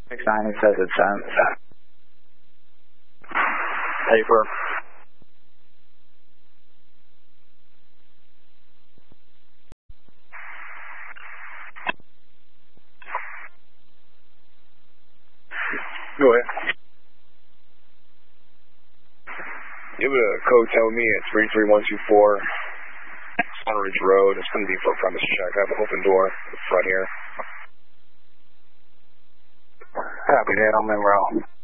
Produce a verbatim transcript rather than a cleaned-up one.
six nine, he says it's sent. Paper. Go ahead. Give it a code, tell me at three three one two four Sunridge Road. It's going to be for a premise check. I have an open door in front here. Copy that, I'm in row.